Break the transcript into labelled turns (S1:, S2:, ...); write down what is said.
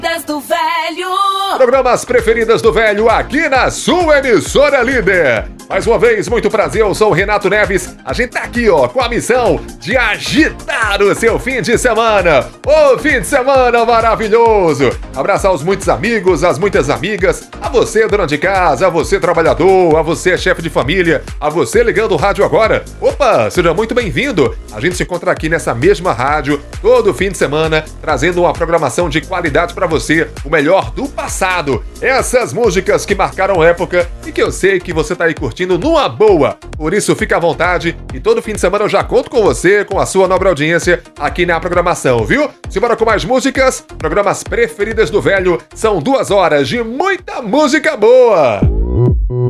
S1: Preferidas do Velho.
S2: Programas Preferidas do Velho aqui na sua emissora líder. Mais uma vez, muito prazer, eu sou o Renato Neves. A gente tá aqui, ó, com a missão de agitar o seu fim de semana. Ô, fim de semana maravilhoso. Abraçar os muitos amigos, as muitas amigas, a você dona de casa, a você trabalhador, a você chefe de família, a você ligando o rádio agora. Opa, seja muito bem-vindo. A gente se encontra aqui nessa mesma rádio todo fim de semana, trazendo uma programação de qualidade pra você, o melhor do passado. Essas músicas que marcaram época e que eu sei que você tá aí curtindo numa boa. Por isso, fica à vontade e todo fim de semana eu já conto com você, com a sua nobre audiência aqui na programação, viu? Simbora com mais músicas. Programas Preferidas do Velho. São 2 horas de muita música boa.